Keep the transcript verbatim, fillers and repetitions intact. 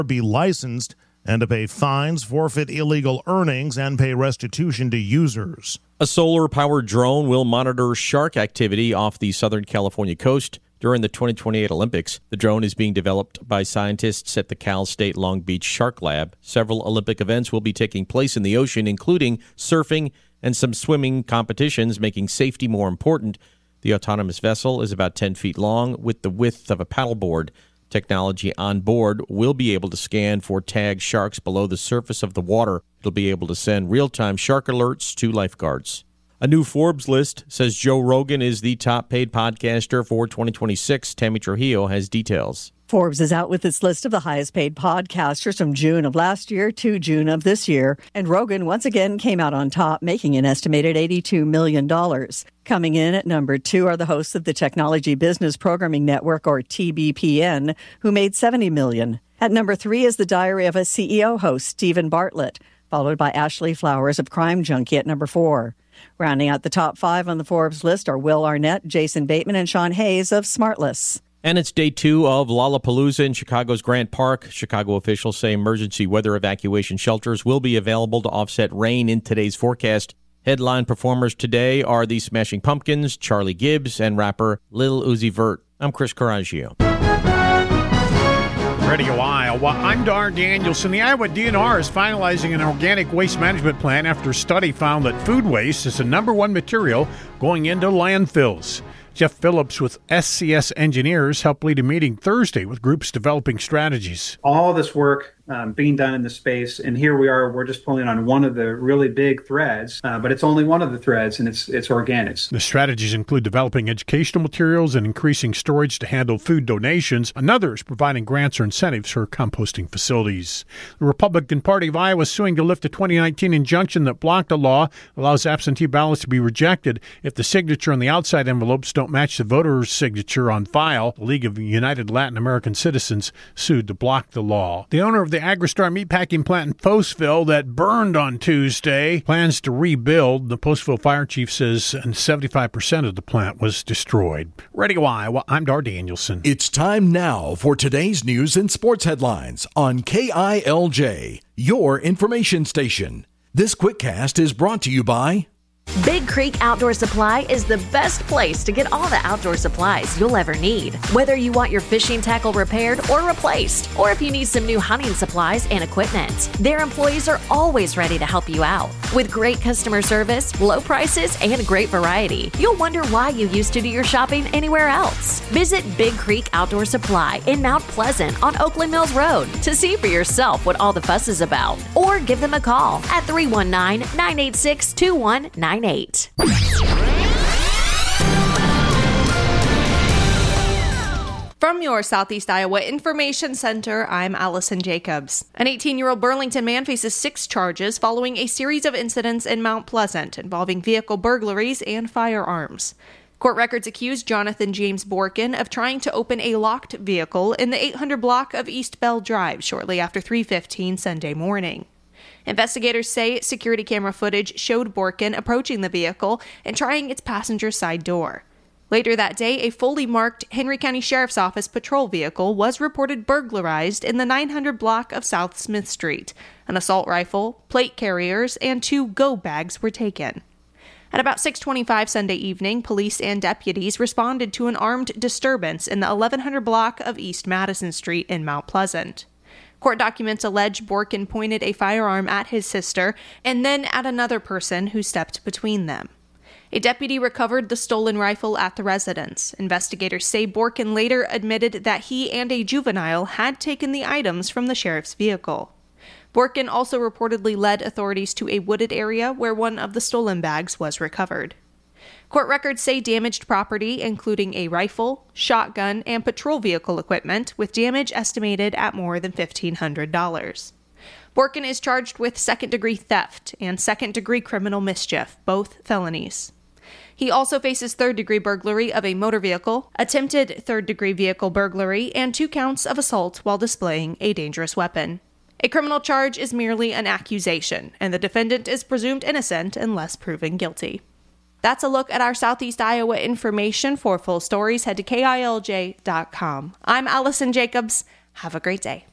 be licensed and to pay fines, forfeit illegal earnings, and pay restitution to users. A solar-powered drone will monitor shark activity off the Southern California coast during the twenty twenty-eight Olympics. The drone is being developed by scientists at the Cal State Long Beach Shark Lab. Several Olympic events will be taking place in the ocean, including surfing and some swimming competitions, making safety more important. The autonomous vessel is about ten feet long with the width of a paddleboard. Technology on board will be able to scan for tagged sharks below the surface of the water. It'll be able to send real-time shark alerts to lifeguards. A new Forbes list says Joe Rogan is the top-paid podcaster for twenty twenty-six. Tammy Trujillo has details. Forbes is out with its list of the highest-paid podcasters from June of last year to June of this year, and Rogan once again came out on top, making an estimated eighty-two million dollars. Coming in at number two are the hosts of the Technology Business Programming Network, or T B P N, who made seventy million dollars. At number three is the Diary of a C E O host, Stephen Bartlett, followed by Ashley Flowers of Crime Junkie at number four. Rounding out the top five on the Forbes list are Will Arnett, Jason Bateman, and Sean Hayes of Smartless. And it's day two of Lollapalooza in Chicago's Grant Park. Chicago officials say emergency weather evacuation shelters will be available to offset rain in today's forecast. Headline performers today are the Smashing Pumpkins, Charlie Gibbs, and rapper Lil Uzi Vert. I'm Chris Coraggio. Radio Iowa. I'm Dar Danielson. The Iowa D N R is finalizing an organic waste management plan after a study found that food waste is the number one material going into landfills. Jeff Phillips with S C S Engineers helped lead a meeting Thursday with groups developing strategies. All this work um, being done in the space, and here we are, we're just pulling on one of the really big threads, uh, but it's only one of the threads, and it's it's organics. The strategies include developing educational materials and increasing storage to handle food donations. Another is providing grants or incentives for composting facilities. The Republican Party of Iowa is suing to lift a twenty nineteen injunction that blocked a law that allows absentee ballots to be rejected if the signature on the outside envelopes don't match the voter's signature on file. The League of United Latin American Citizens sued to block the law. The owner of the Agristar meatpacking plant in Postville that burned on Tuesday plans to rebuild. The Postville fire chief says seventy-five percent of the plant was destroyed. Radio Iowa, I'm Dar Danielson. It's time now for today's news and sports headlines on K I L J, your information station. This quickcast is brought to you by Big Creek Outdoor Supply is the best place to get all the outdoor supplies you'll ever need. Whether you want your fishing tackle repaired or replaced, or if you need some new hunting supplies and equipment, their employees are always ready to help you out. With great customer service, low prices, and great variety, you'll wonder why you used to do your shopping anywhere else. Visit Big Creek Outdoor Supply in Mount Pleasant on Oakland Mills Road to see for yourself what all the fuss is about. Or give them a call at three one nine, nine eight six, two one nine eight. From your Southeast Iowa Information Center, I'm Allison Jacobs. An eighteen-year-old Burlington man faces six charges following a series of incidents in Mount Pleasant involving vehicle burglaries and firearms. Court records accuse Jonathan James Borkin of trying to open a locked vehicle in the eight hundred block of East Bell Drive shortly after three fifteen Sunday morning. Investigators say security camera footage showed Borkin approaching the vehicle and trying its passenger side door. Later that day, a fully marked Henry County Sheriff's Office patrol vehicle was reported burglarized in the nine hundred block of South Smith Street. An assault rifle, plate carriers, and two go bags were taken. At about six twenty-five Sunday evening, police and deputies responded to an armed disturbance in the eleven hundred block of East Madison Street in Mount Pleasant. Court documents allege Borkin pointed a firearm at his sister and then at another person who stepped between them. A deputy recovered the stolen rifle at the residence. Investigators say Borkin later admitted that he and a juvenile had taken the items from the sheriff's vehicle. Borkin also reportedly led authorities to a wooded area where one of the stolen bags was recovered. Court records say damaged property, including a rifle, shotgun, and patrol vehicle equipment, with damage estimated at more than fifteen hundred dollars. Borkin is charged with second-degree theft and second-degree criminal mischief, both felonies. He also faces third-degree burglary of a motor vehicle, attempted third-degree vehicle burglary, and two counts of assault while displaying a dangerous weapon. A criminal charge is merely an accusation, and the defendant is presumed innocent unless proven guilty. That's a look at our Southeast Iowa information. For full stories, head to K I L J dot com. I'm Allison Jacobs. Have a great day.